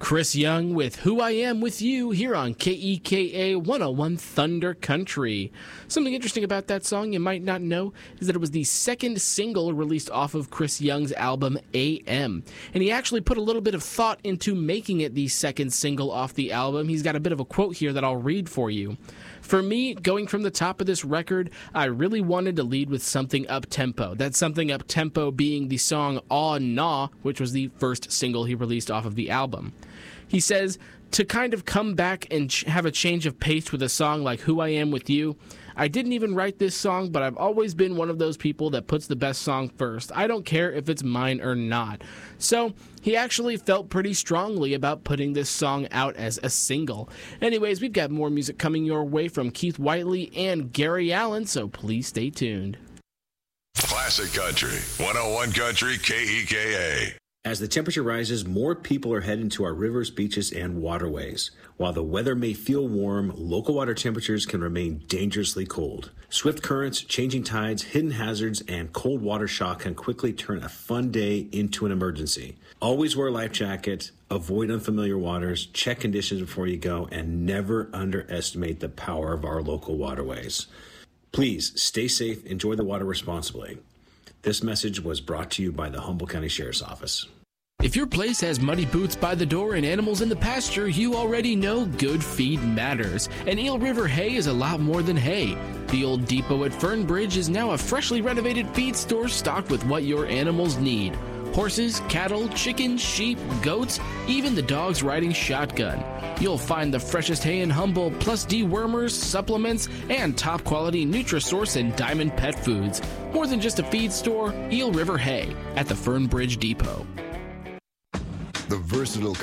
Chris Young with Who I Am With You here on KEKA 101 Thunder Country. Something interesting about that song you might not know is that it was the second single released off of Chris Young's album AM. And he actually put a little bit of thought into making it the second single off the album. He's got a bit of a quote here that I'll read for you. For me, going from the top of this record, I really wanted to lead with something up-tempo. That something up-tempo being the song Aw Nah, which was the first single he released off of the album. He says, to kind of come back and have a change of pace with a song like Who I Am With You, I didn't even write this song, but I've always been one of those people that puts the best song first. I don't care if it's mine or not. So he actually felt pretty strongly about putting this song out as a single. Anyways, we've got more music coming your way from Keith Whiteley and Gary Allan, so please stay tuned. Classic Country, 101 Country KEKA. As the temperature rises, more people are heading to our rivers, beaches, and waterways. While the weather may feel warm, local water temperatures can remain dangerously cold. Swift currents, changing tides, hidden hazards, and cold water shock can quickly turn a fun day into an emergency. Always wear a life jacket, avoid unfamiliar waters, check conditions before you go, and never underestimate the power of our local waterways. Please stay safe, enjoy the water responsibly. This message was brought to you by the Humboldt County Sheriff's Office. If your place has muddy boots by the door and animals in the pasture, you already know good feed matters. And Eel River Hay is a lot more than hay. The old depot at Fernbridge is now a freshly renovated feed store stocked with what your animals need. Horses, cattle, chickens, sheep, goats, even the dogs riding shotgun. You'll find the freshest hay in Humboldt, plus dewormers, supplements, and top-quality Nutrisource and Diamond Pet Foods. More than just a feed store, Eel River Hay at the Fernbridge Depot. The versatile